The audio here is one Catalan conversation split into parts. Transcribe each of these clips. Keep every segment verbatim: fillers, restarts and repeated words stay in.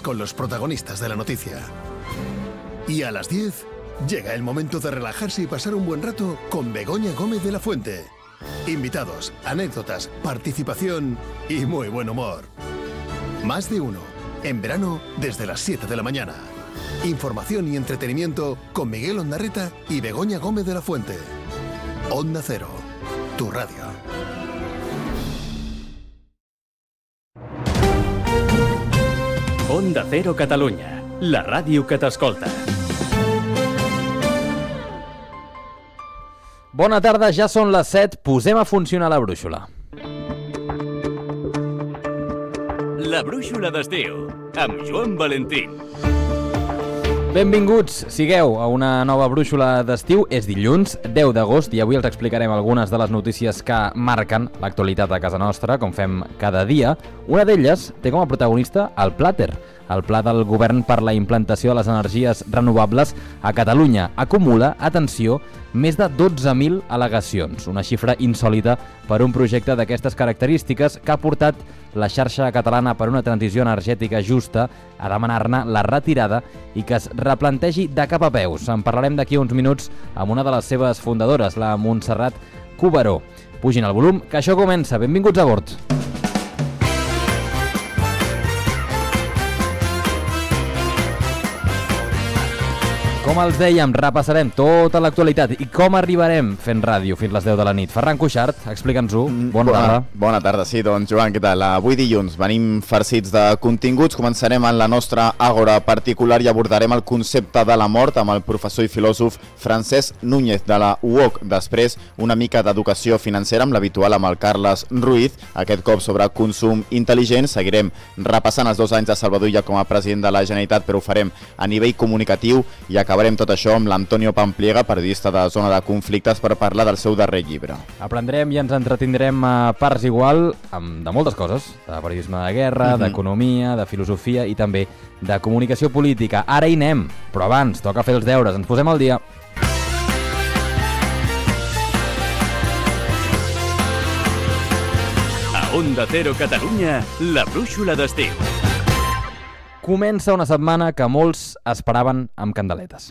con los protagonistas de la noticia. Y a las diez, llega el momento de relajarse y pasar un buen rato con Begoña Gómez de la Fuente. Invitados, anécdotas, participación y muy buen humor. Más de uno, en verano desde las siete de la mañana. Información y entretenimiento con Miguel Ondarreta y Begoña Gómez de la Fuente. Onda Cero, tu radio. Onda Cero Catalunya, la ràdio que t'escolta. Bona tarda, ja són les set, posem a funcionar la brúixola. La brúixola d'estiu, amb Joan Valentín. Benvinguts, sigueu a una nova brúixola d'estiu. És dilluns, deu d'agost, i avui els explicarem algunes de les notícies que marquen l'actualitat a casa nostra, com fem cada dia. Una d'elles té com a protagonista el Plater, el pla del govern per la implantació de les energies renovables a Catalunya. Acumula, atenció, més de dotze mil al·legacions, una xifra insòlita per un projecte d'aquestes característiques que ha portat la xarxa catalana per una transició energètica justa a demanar-ne la retirada i que es replantegi de cap a peus. En parlarem d'aquí uns minuts amb una de les seves fundadores, la Montserrat Cuberó. Pugin el volum, que això comença. Benvinguts a bord. Com els dèiem, repassarem tota l'actualitat i com arribarem fent ràdio fins les deu de la nit. Ferran Cuixart, explica'ns-ho. Bona tarda. Bona tarda, sí, doncs Joan, què tal? Avui dilluns venim farcits de continguts. Començarem en la nostra àgora particular i abordarem el concepte de la mort amb el professor i filòsof Francesc Núñez de la U O C. Després, una mica d'educació financera amb l'habitual amb el Carles Ruiz, aquest cop sobre consum intel·ligent. Seguirem repassant els dos anys de Salvador Illa com a president de la Generalitat, però ho farem a nivell comunicatiu i acabarem Acabarem tot això amb l'Antonio Pampliega, periodista de Zona de Conflictes, per parlar del seu darrer llibre. Aprendrem i ens entretindrem a parts igual amb, de moltes coses, de periodisme de guerra, mm-hmm. d'economia, de filosofia i també de comunicació política. Ara hi anem, però abans toca fer els deures, ens posem al dia. A Onda Cero Catalunya, la brúixola d'estiu. Comença una setmana que molts esperaven amb candeletes.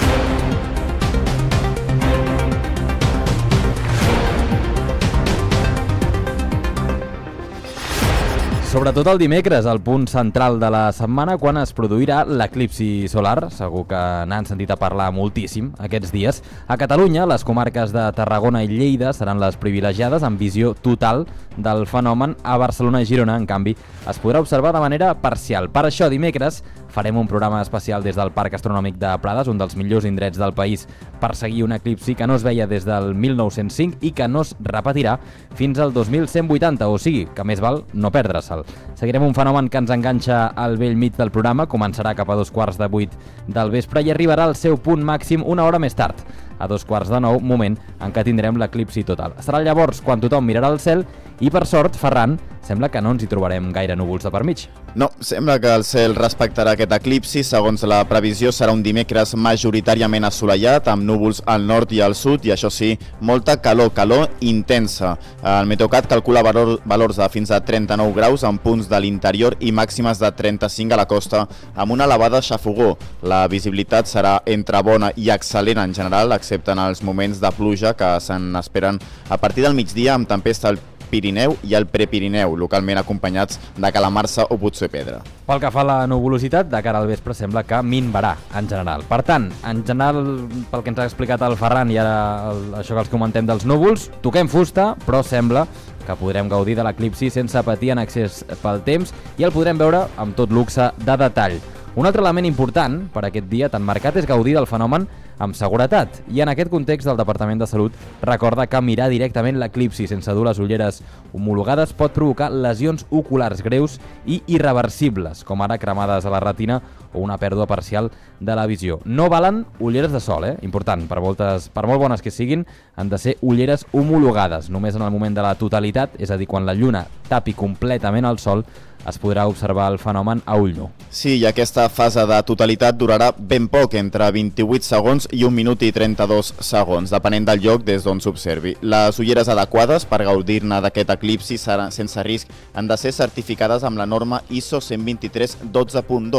Sobretot el dimecres, el punt central de la setmana, quan es produirà l'eclipsi solar. Segur que n'han sentit a parlar moltíssim aquests dies. A Catalunya, les comarques de Tarragona i Lleida seran les privilegiades amb visió total del fenomen. A Barcelona i Girona, en canvi, es podrà observar de manera parcial. Per això, dimecres, farem un programa especial des del Parc Astronòmic de Prades, un dels millors indrets del país per seguir un eclipsi que no es veia des del mil nou-cents cinc i que no es repetirà fins al dos mil cent vuitanta, o sigui, que més val no perdre-se'l. Seguirem un fenomen que ens enganxa al bell mig del programa, començarà cap a dos quarts de vuit del vespre i arribarà al seu punt màxim una hora més tard, a dos quarts de nou, moment en què tindrem l'eclipsi total. Serà llavors quan tothom mirarà al cel i, per sort, Ferran, sembla que no ens hi trobarem gaire núvols de per mig. No, sembla que el cel respectarà aquest eclipsi. Segons la previsió, serà un dimecres majoritàriament assolellat, amb núvols al nord i al sud, i això sí, molta calor, calor intensa. El Meteocat calcula valor, valors de fins a trenta-nou graus en punts de l'interior i màximes de trenta-cinc a la costa, amb una elevada xafogor. La visibilitat serà entre bona i excel·lent en general, excepte en els moments de pluja que se'n esperen a partir del migdia, amb tempesta al Pirineu i el Prepirineu, localment acompanyats de calamarsa o potser pedra. Pel que fa a la nuvolositat, de cara al vespre sembla que minvarà en general. Per tant, en general, pel que ens ha explicat el Ferran i ara el, això que els comentem dels núvols, toquem fusta, però sembla que podrem gaudir de l'eclipsi sense patir en excés pel temps i el podrem veure amb tot luxe de detall. Un altre element important per aquest dia tan marcat és gaudir del fenomen amb seguretat. I en aquest context el Departament de Salut recorda que mirar directament l'eclipsi sense dur les ulleres homologades pot provocar lesions oculars greus i irreversibles, com ara cremades a la retina o una pèrdua parcial de la visió. No valen ulleres de sol, eh? Important, per, moltes, per molt bones que siguin, han de ser ulleres homologades. Només en el moment de la totalitat, és a dir, quan la lluna tapi completament el sol, es podrà observar el fenomen a ull nu. Sí, i aquesta fase de totalitat durarà ben poc, entre vint-i-vuit segons i un minut i trenta-dos segons, depenent del lloc des d'on s'observi. Les ulleres adequades per gaudir-ne d'aquest eclipsi sense risc han de ser certificades amb la norma I S O cent vint-i-tres dotze punt dos.